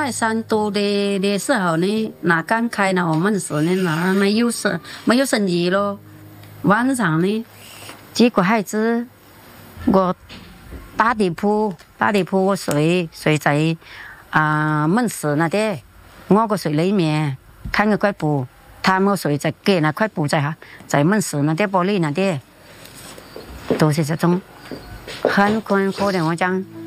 在山多的时候呢，那刚开了我们是呢，那没有生意咯。晚上呢，几个孩子，我打地铺，我睡在门市那边，我个睡里面看个块布，他们睡在给那块布在门市那边玻璃那边，都是这种很可怜。我讲。